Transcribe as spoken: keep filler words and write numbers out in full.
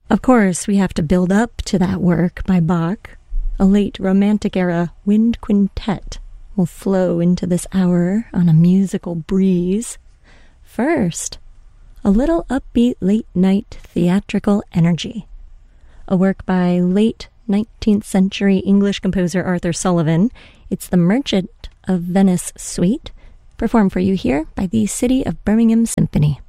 Of course, we have to build up to that work by Bach. A late Romantic-era wind quintet will flow into this hour on a musical breeze. First, a little upbeat late-night theatrical energy. A work by late nineteenth century English composer Arthur Sullivan. It's the Merchant of Venice Suite, performed for you here by the City of Birmingham Symphony.